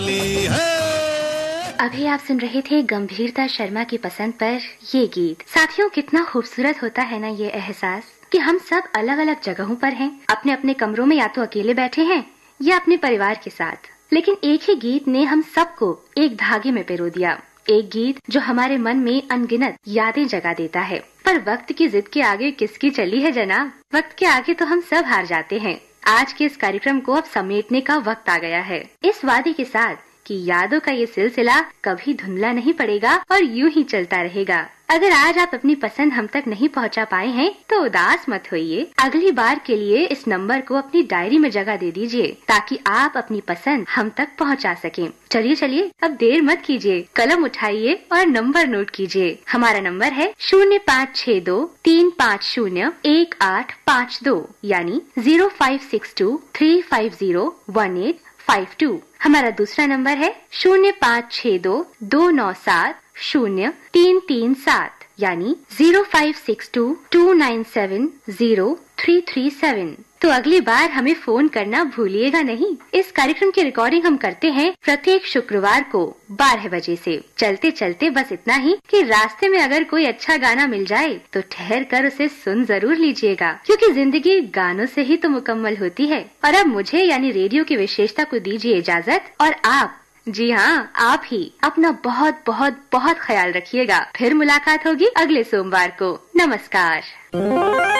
अभी आप सुन रहे थे गंभीरता शर्मा की पसंद पर ये गीत। साथियों, कितना खूबसूरत होता है ना ये एहसास कि हम सब अलग अलग जगहों पर हैं, अपने अपने कमरों में या तो अकेले बैठे हैं या अपने परिवार के साथ, लेकिन एक ही गीत ने हम सबको एक धागे में पिरो दिया। एक गीत जो हमारे मन में अनगिनत यादें जगा देता है। पर वक्त की जिद के आगे किसकी चली है जनाब? वक्त के आगे तो हम सब हार जाते हैं। आज के इस कार्यक्रम को अब समेटने का वक्त आ गया है, इस वादे के साथ कि यादों का ये सिलसिला कभी धुंधला नहीं पड़ेगा और यूं ही चलता रहेगा। अगर आज आप अपनी पसंद हम तक नहीं पहुंचा पाए हैं तो उदास मत होइए। अगली बार के लिए इस नंबर को अपनी डायरी में जगह दे दीजिए ताकि आप अपनी पसंद हम तक पहुंचा सकें। चलिए अब देर मत कीजिए, कलम उठाइए और नंबर नोट कीजिए। हमारा नंबर है 0562-350-1852 यानी 0562-350-1852। हमारा दूसरा नंबर है 0562-297-0337 यानी 0562-297-0337। तो अगली बार हमें फोन करना भूलिएगा नहीं। इस कार्यक्रम की रिकॉर्डिंग हम करते हैं प्रत्येक शुक्रवार को 12 बजे से। चलते चलते बस इतना ही कि रास्ते में अगर कोई अच्छा गाना मिल जाए तो ठहर कर उसे सुन जरूर लीजिएगा, क्योंकि जिंदगी गानों से ही तो मुकम्मल होती है। और अब मुझे यानी रेडियो की विशेषता को दीजिए इजाजत, और आप, जी हाँ आप ही, अपना बहुत बहुत बहुत ख्याल रखिएगा। फिर मुलाकात होगी अगले सोमवार को। नमस्कार।